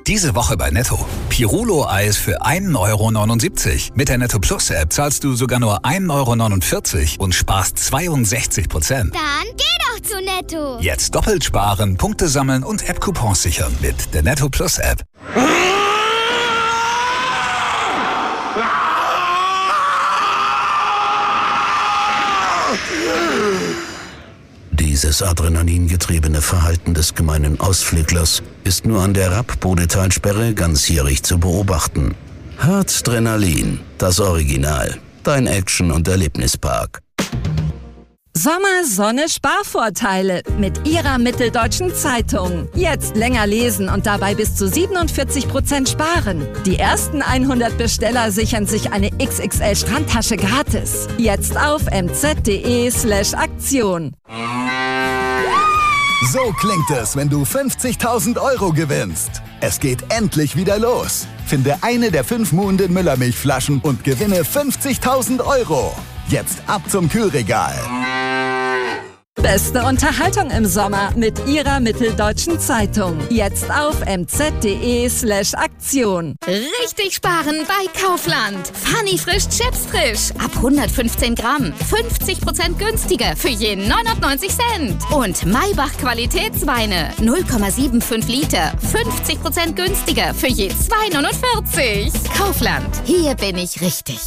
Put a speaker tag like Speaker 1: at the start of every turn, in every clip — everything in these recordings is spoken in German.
Speaker 1: Diese Woche bei Netto. Pirulo-Eis für 1,79 €. Mit der Netto Plus App zahlst du sogar nur 1,49 € und sparst 62%.
Speaker 2: Dann geh doch zu Netto.
Speaker 1: Jetzt doppelt sparen, Punkte sammeln und App-Coupons sichern mit der Netto Plus App.
Speaker 3: Dieses adrenalingetriebene Verhalten des gemeinen Ausflüglers ist nur an der Rapp-Bodetalsperre ganzjährig zu beobachten. Harzdrenalin, das Original. Dein Action- und Erlebnispark.
Speaker 4: Sommer, Sonne, Sparvorteile mit Ihrer Mitteldeutschen Zeitung. Jetzt länger lesen und dabei bis zu 47% sparen. Die ersten 100 Besteller sichern sich eine XXL Strandtasche gratis. Jetzt auf mz.de/Aktion.
Speaker 5: So klingt es, wenn du 50.000 € gewinnst. Es geht endlich wieder los. Finde eine der 5 Muhnden Müllermilchflaschen und gewinne 50.000 €. Jetzt ab zum Kühlregal.
Speaker 4: Beste Unterhaltung im Sommer mit Ihrer Mitteldeutschen Zeitung. Jetzt auf mz.de/Aktion.
Speaker 6: Richtig sparen bei Kaufland. Funny Frisch Chips frisch. Ab 115 Gramm. 50% günstiger für je 99 Cent. Und Maybach Qualitätsweine. 0,75 Liter. 50% günstiger für je 2,49 €. Kaufland. Hier bin ich richtig.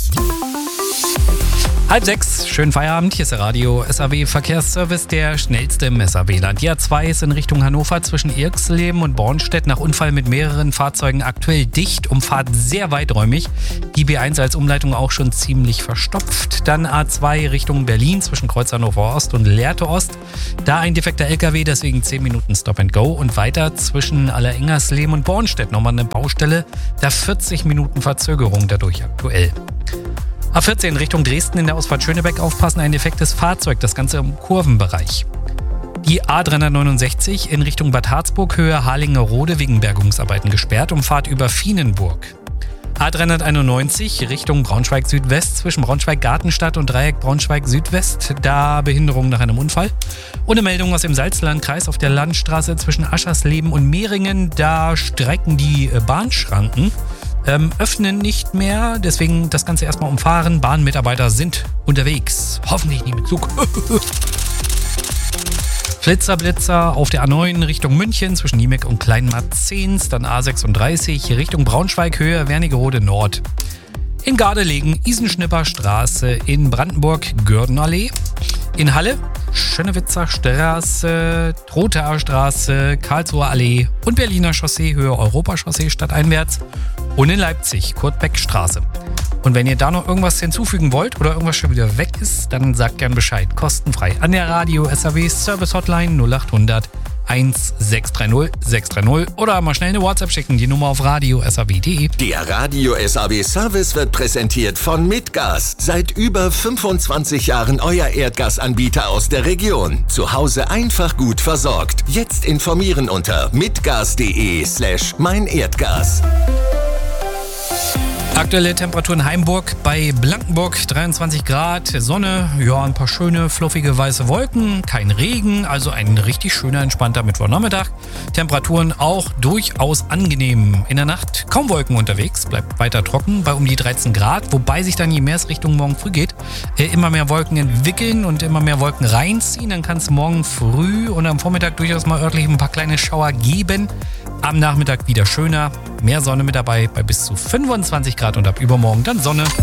Speaker 7: 5:30, schönen Feierabend, hier ist der Radio SAW Verkehrsservice, der schnellste im SAW-Land. Die A2 ist in Richtung Hannover zwischen Irxleben und Bornstedt nach Unfall mit mehreren Fahrzeugen aktuell dicht, Umfahrt sehr weiträumig. Die B1 als Umleitung auch schon ziemlich verstopft. Dann A2 Richtung Berlin zwischen Kreuz Hannover Ost und Lehrte Ost. Da ein defekter LKW, deswegen 10 Minuten Stop and Go. Und weiter zwischen Allerengersleben und Bornstedt nochmal eine Baustelle. Da 40 Minuten Verzögerung dadurch aktuell. A14 Richtung Dresden in der Ausfahrt Schönebeck aufpassen, ein defektes Fahrzeug, das Ganze im Kurvenbereich. Die A369 in Richtung Bad Harzburg, Höhe Harlingerode wegen Bergungsarbeiten gesperrt, Umfahrt über Vienenburg. A391 Richtung Braunschweig-Südwest zwischen Braunschweig-Gartenstadt und Dreieck Braunschweig-Südwest, da Behinderung nach einem Unfall. Und eine Meldung aus dem Salzlandkreis auf der Landstraße zwischen Aschersleben und Mehringen, da streiken die Bahnschranken. Öffnen nicht mehr, deswegen das Ganze erstmal umfahren. Bahnmitarbeiter sind unterwegs. Hoffentlich nicht mit Zug. Blitzer auf der A9 Richtung München zwischen Niemeck und Kleinmarzens, dann A36 Richtung Braunschweig, Höhe Wernigerode Nord. In Gardelegen Isenschnipper Straße, in Brandenburg Gürdenallee, in Halle Schönnewitzer Straße, Trothaer Straße, Karlsruher Allee und Berliner Chaussee, Höhe Europachaussee stadteinwärts und in Leipzig Kurt-Beck-Straße. Und wenn ihr da noch irgendwas hinzufügen wollt oder irgendwas schon wieder weg ist, dann sagt gern Bescheid. Kostenfrei an der Radio SAW Service Hotline 0800 1630 630 oder mal schnell eine WhatsApp schicken, die Nummer auf radio.saw.de.
Speaker 8: Der Radio SAW Service wird präsentiert von Mitgas. Seit über 25 Jahren euer Erdgasanbieter aus der Region. Zu Hause einfach gut versorgt. Jetzt informieren unter mitgas.de/meinerdgas.
Speaker 7: Aktuelle Temperatur in Heimburg bei Blankenburg 23 Grad, Sonne, ja ein paar schöne fluffige weiße Wolken, kein Regen, also ein richtig schöner entspannter Mittwochnachmittag. Temperaturen auch durchaus angenehm. In der Nacht kaum Wolken unterwegs, bleibt weiter trocken bei um die 13 Grad, wobei sich dann je mehr es Richtung morgen früh geht, immer mehr Wolken entwickeln und immer mehr Wolken reinziehen. Dann kann es morgen früh und am Vormittag durchaus mal örtlich ein paar kleine Schauer geben. Am Nachmittag wieder schöner, mehr Sonne mit dabei bei bis zu 25 Grad und ab übermorgen dann Sonne.